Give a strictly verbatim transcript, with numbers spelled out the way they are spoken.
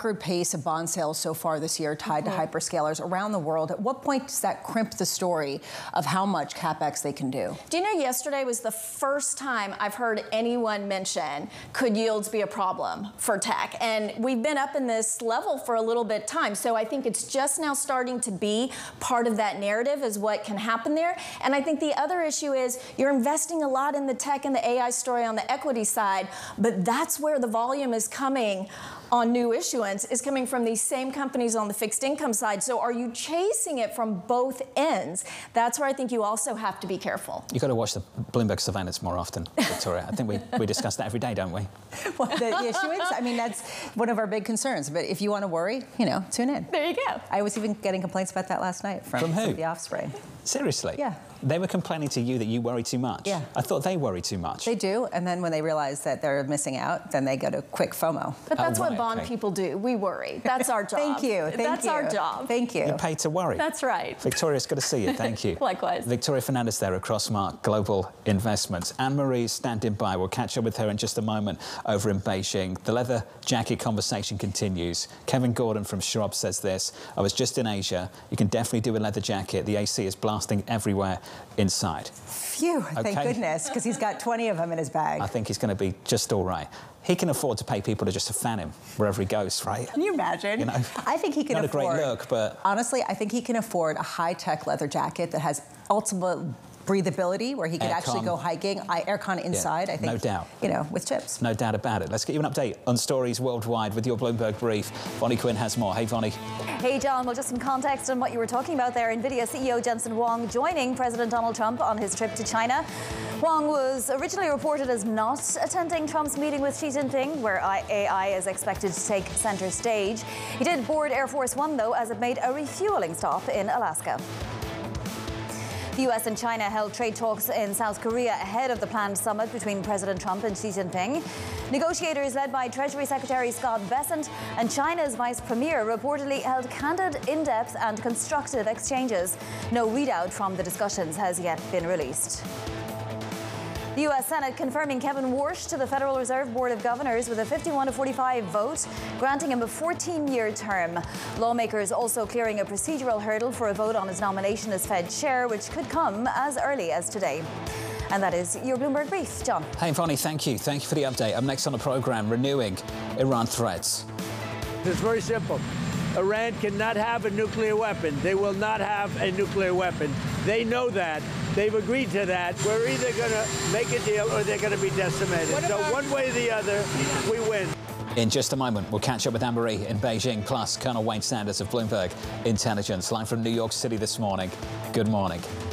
record pace of bond sales so far this year tied mm-hmm. to hyperscalers around the world. At what point does that crimp the story of how much CapEx they can do? Do you know yesterday was the first time I've heard anyone mention could yields be a problem for tech? And we've been up in this level for a little bit of time. So I think it's just now starting to be part of that narrative is what can happen there. And I think the other issue is you're investing a lot in the tech and the A I story on the equity side, but that's where the volume is coming on new issuance is coming from these same companies on the fixed income side. So are you chasing it from both ends? That's where I think you also have to be careful. You've got to watch the Bloomberg surveillance more often, Victoria. I think we, we discuss that every day, don't we? Well, the, the issuance, I mean, that's one of our big concerns. But if you want to worry, you know, tune in. There you go. I was even getting complaints about that last night from, from who? the Offspring. Seriously? Yeah. They were complaining to you that you worry too much? Yeah. I thought they worry too much. They do, and then when they realize that they're missing out, then they go to quick FOMO. But that's oh, right, what bond okay. people do. We worry. That's our job. Thank you. Thank that's you. our job. Thank you. You're paid to worry. That's right. Victoria, it's good to see you. Thank you. Likewise. Victoria Fernandez there at Crossmark Global Investments. Anne-Marie's standing by. We'll catch up with her in just a moment over in Beijing. The leather jacket conversation continues. Kevin Gordon from Schwab says this: I was just in Asia. You can definitely do a leather jacket. The A C is blasting everywhere inside. Phew, thank okay. goodness, because he's got twenty of them in his bag. I think he's going to be just all right. He can afford to pay people to just to fan him wherever he goes, right? Can you imagine? You know, I think he can not afford... Not a great look, but... Honestly, I think he can afford a high-tech leather jacket that has ultimate breathability, where he could Aircon. actually go hiking, I, aircon inside, yeah, I think. no doubt. You know, with chips. No doubt about it. Let's get you an update on stories worldwide with your Bloomberg Brief. Vonnie Quinn has more. Hey, Vonnie. Hey, John. Well, just some context on what you were talking about there. NVIDIA C E O Jensen Huang joining President Donald Trump on his trip to China. Huang was originally reported as not attending Trump's meeting with Xi Jinping, where A I is expected to take center stage. He did board Air Force One, though, as it made a refueling stop in Alaska. The U S and China held trade talks in South Korea ahead of the planned summit between President Trump and Xi Jinping. Negotiators led by Treasury Secretary Scott Bessent and China's Vice Premier reportedly held candid, in-depth and constructive exchanges. No readout from the discussions has yet been released. The U S Senate confirming Kevin Warsh to the Federal Reserve Board of Governors with a fifty-one to forty-five vote, granting him a fourteen-year term. Lawmakers also clearing a procedural hurdle for a vote on his nomination as Fed chair, which could come as early as today. And that is your Bloomberg Brief. John. Hey, Vonnie, thank you. Thank you for the update. Up next on the programme, renewing Iran threats. It's very simple. Iran cannot have a nuclear weapon. They will not have a nuclear weapon. They know that. They've agreed to that. We're either going to make a deal or they're going to be decimated. So one way or the other, we win. In just a moment, we'll catch up with Anne-Marie in Beijing, plus Colonel Wayne Sanders of Bloomberg Intelligence, live from New York City this morning. Good morning.